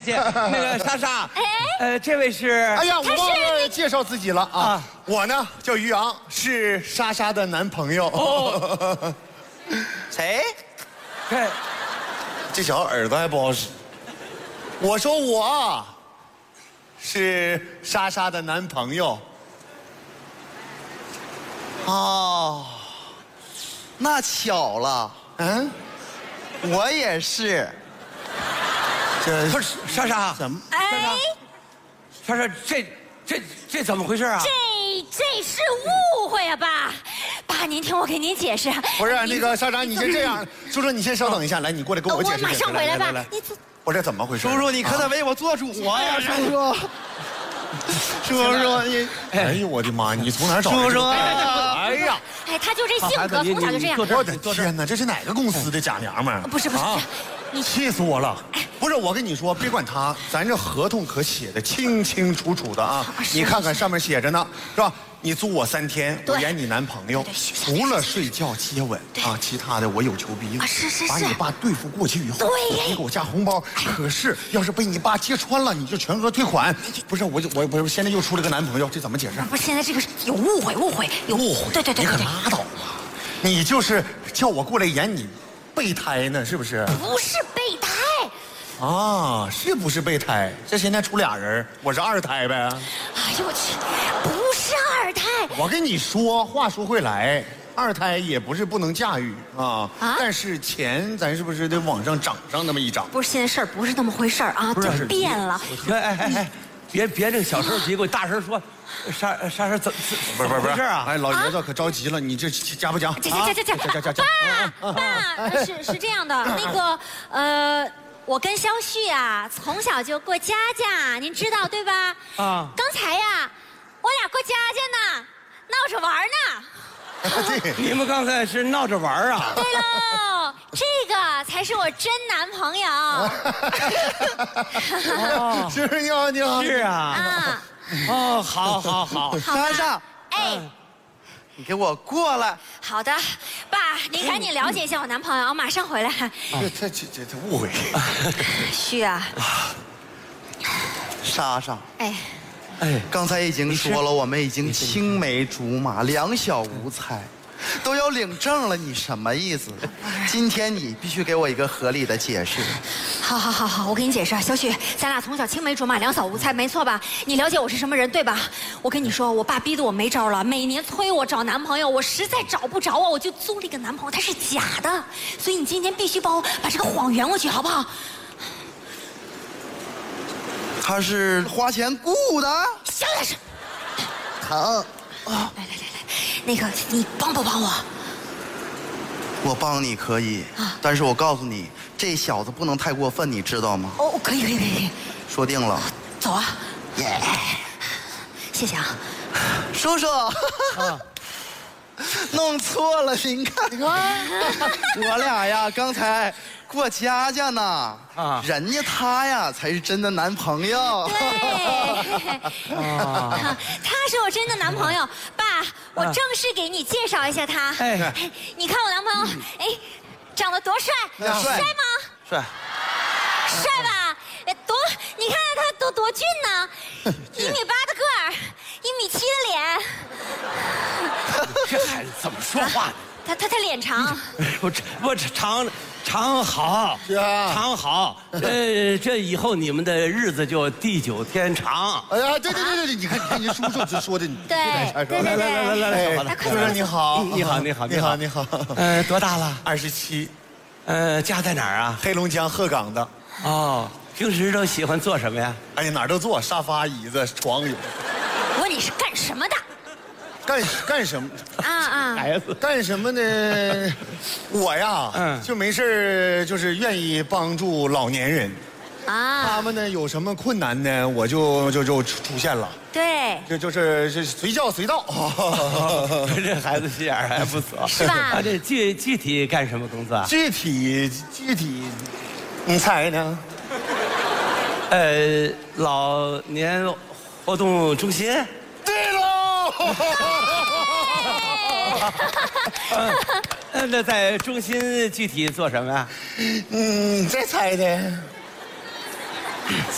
谢。那个莎莎，这位是？ 哎呀，我忘了介绍自己了啊！我呢叫于洋，是莎莎的男朋友。哦， 谁？ 这小子耳朵还不好使。我说我是莎莎的男朋友。 哦，那巧了，我也是。 不是莎莎， 怎么？ 莎莎，这怎么回事啊？ 这是误会啊，爸。爸，您听我给您解释。 不是那个莎莎，你先这样，叔叔你先稍等一下，来，你过来跟我解释。 我马上回来吧。 你我这怎么回事？ 叔叔，你可得为我做主啊，叔叔。叔叔，你， 哎呦我的妈！你从哪儿找的？ 叔叔， 哎呀， 他就这性格，从小就这样。 我的天哪，这是哪个公司的假娘们儿？ 不是， 你气死我了！不是，我跟你说，别管他，咱这合同可写的清清楚楚的啊！你看看上面写着呢，是吧？你租我3天，我演你男朋友，除了睡觉接吻啊，其他的我有求必应。 是。 把你爸对付过去以后，你给我加红包。可是要是被你爸揭穿了，你就全额退款。不是我现在又出了个男朋友，这怎么解释？ 不是，现在这个有误会，有误会。对。 你可拉倒吧！你就是叫我过来演你备胎呢，是不是？ 不是备胎。 啊，是不是备胎？这现在出俩人，我是2胎呗。 哎呦我去，不是2胎。 我跟你说，话说回来，2胎也不是不能驾驭啊。但是钱咱是不是得往上涨上那么一涨？ 不是，现在事儿不是那么回事儿啊，都变了。 别这个小声急，给我大声说。莎怎么回事啊？ 哎，老爷子可着急了，你这加不加？ 加。爸，是这样的，那个我跟肖旭啊，从小就过家家，您知道对吧？刚才呀，我俩过家家呢，闹着玩呢。 你们刚才是闹着玩啊？ 对喽，这个才是我真男朋友。 是你好。 是啊。好。 莎莎，你给我过来。 好的，爸，您赶紧了解一下我男朋友，我马上回来。 这误会。 旭啊， 莎莎，刚才已经说了，我们已经青梅竹马，两小无猜，都要领证了，你什么意思？今天你必须给我一个合理的解释。 好，我给你解释啊，小许，咱俩从小青梅竹马，两小无猜，没错吧？你了解我是什么人，对吧？我跟你说，我爸逼得我没招了，每年催我找男朋友，我实在找不着啊，我就租了一个男朋友，他是假的，所以你今天必须帮我把这个谎圆过去，好不好？ 他是花钱雇的， 行了是。 疼。 来，那个你帮不帮我？ 我帮你可以，但是我告诉你，这小子不能太过分，你知道吗？ 哦，可以。 说定了。 走啊！耶！谢谢啊， 叔叔。弄错了，您看，我俩呀，刚才过家家呢，人家他呀才是真的男朋友。 对，他是我真的男朋友。爸，我正式给你介绍一下他。你看我男朋友，长得多帅，帅吗？ 帅吧？你看他多俊呢，1.8米的个儿，1.7米的脸。 这孩子怎么说话？ 他脸长。 我长好，长好。这以后你们的日子就地久天长。 哎呀，对，你看你叔叔这说的， 对， 来，叔叔你好， 你好。多大了 ？27。 家在哪儿啊？ 黑龙江鹤岗的。 哦，平时都喜欢做什么呀？ 哎呀，哪儿都坐，沙发、椅子、床有。 我问你是干什么的？ 干什么？ 孩子干什么呢？我呀，就没事就是愿意帮助老年人。他们呢有什么困难呢，我就出现了。 对， 就是随叫随到。 这孩子心眼还不错， 是吧？ 他这具体干什么工作啊？ 具体，你猜呢？ 老年活动中心。 对喽。 那在中心具体做什么呀？ 你再猜的。